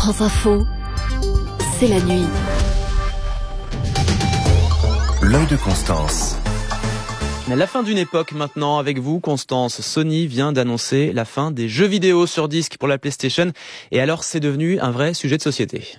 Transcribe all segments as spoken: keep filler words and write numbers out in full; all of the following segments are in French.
France Info, c'est la nuit. L'œil de Constance. La fin d'une époque maintenant avec vous, Constance. Sony vient d'annoncer la fin des jeux vidéo sur disque pour la PlayStation. Et alors, c'est devenu un vrai sujet de société.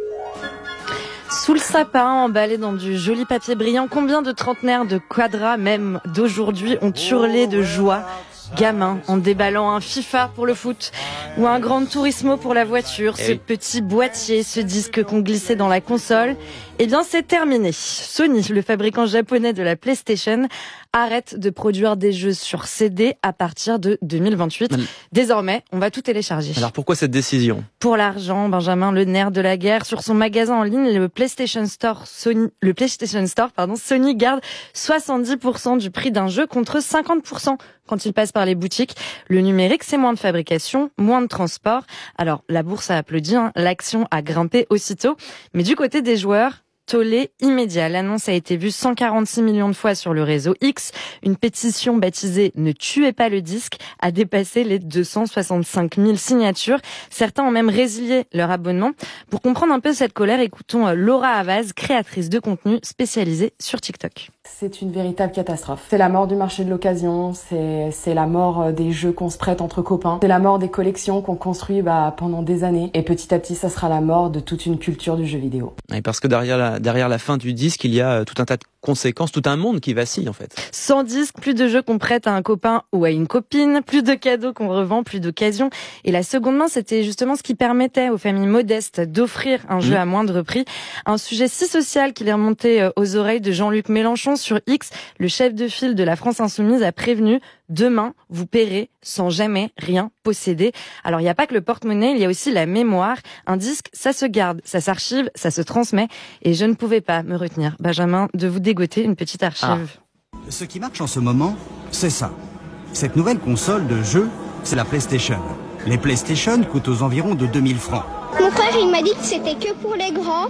Sous le sapin, emballé dans du joli papier brillant, combien de trentenaires de quadras, même d'aujourd'hui, ont hurlé de joie, gamins, en déballant un FIFA pour le foot ou un Gran Turismo pour la voiture, et ce oui. petit boîtier, ce disque qu'on glissait dans la console. Eh bien, c'est terminé. Sony, le fabricant japonais de la PlayStation, arrête de produire des jeux sur C D à partir de deux mille vingt-huit. Mmh. Désormais, on va tout télécharger. Alors pourquoi cette décision ? Pour l'argent, Benjamin, le nerf de la guerre, sur son magasin en ligne, le PlayStation Store, Sony, le PlayStation Store, pardon, Sony garde soixante-dix pour cent du prix d'un jeu contre cinquante pour cent quand il passe par les boutiques. Le numérique, c'est moins de fabrication, moins de transport. Alors, la bourse a applaudi, hein, l'action a grimpé aussitôt. Mais du côté des joueurs, tollé immédiat. L'annonce a été vue cent quarante-six millions de fois sur le réseau X. Une pétition baptisée « Ne tuez pas le disque » a dépassé les deux cent soixante-cinq mille signatures. Certains ont même résilié leur abonnement. Pour comprendre un peu cette colère, écoutons Laura Havaz, créatrice de contenu spécialisée sur TikTok. C'est une véritable catastrophe. C'est la mort du marché de l'occasion, c'est, c'est la mort des jeux qu'on se prête entre copains, c'est la mort des collections qu'on construit bah, pendant des années. Et petit à petit, ça sera la mort de toute une culture du jeu vidéo. Et parce que derrière la, derrière la fin du disque, il y a tout un tas de conséquences, tout un monde qui vacille en fait. Sans disque, plus de jeux qu'on prête à un copain ou à une copine, plus de cadeaux qu'on revend, plus d'occasions. Et la seconde main, c'était justement ce qui permettait aux familles modestes d'offrir un jeu mmh. à moindre prix. Un sujet si social qu'il est remonté aux oreilles de Jean-Luc Mélenchon sur X. Le chef de file de la France Insoumise a prévenu « Demain, vous paierez sans jamais rien posséder ». Alors, il n'y a pas que le porte-monnaie, il y a aussi la mémoire. Un disque, ça se garde, ça s'archive, ça se transmet. Et je ne pouvais pas me retenir, Benjamin, de vous dégoter une petite archive. Ah. Ce qui marche en ce moment, c'est ça. Cette nouvelle console de jeu, c'est la PlayStation. Les PlayStation coûtent aux environs de deux mille francs. Mon frère, il m'a dit que c'était que pour les grands.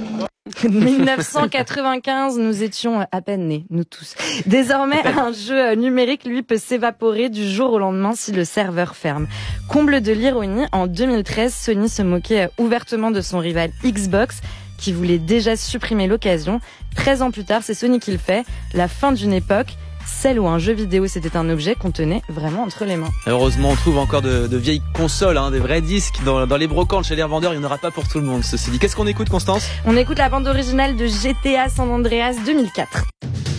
dix-neuf cent quatre-vingt-quinze, nous étions à peine nés, nous tous. Désormais, un jeu numérique, lui, peut s'évaporer du jour au lendemain si le serveur ferme. Comble de l'ironie, en deux mille treize, Sony se moquait ouvertement de son rival Xbox, qui voulait déjà supprimer l'occasion. treize ans plus tard, c'est Sony qui le fait. La fin d'une époque, celle où un jeu vidéo c'était un objet qu'on tenait vraiment entre les mains. Heureusement, on trouve encore de, de vieilles consoles, hein, des vrais disques dans, dans les brocantes chez les revendeurs. Il n'y en aura pas pour tout le monde, ceci dit. Qu'est-ce qu'on écoute, Constance ? On écoute la bande originale de G T A San Andreas deux mille quatre.